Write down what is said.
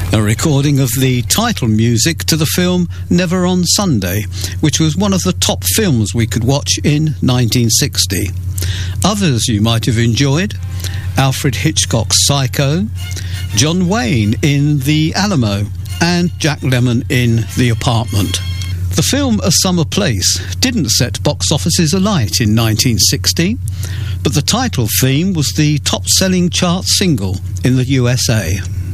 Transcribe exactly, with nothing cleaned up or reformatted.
A recording of the title music to the film Never on Sunday, which was one of the top films we could watch in nineteen sixty. Others you might have enjoyed: Alfred Hitchcock's Psycho, John Wayne in The Alamo, and Jack Lemmon in The Apartment. The film A Summer Place didn't set box offices alight in nineteen sixty, but the title theme was the top-selling chart single in the U S A.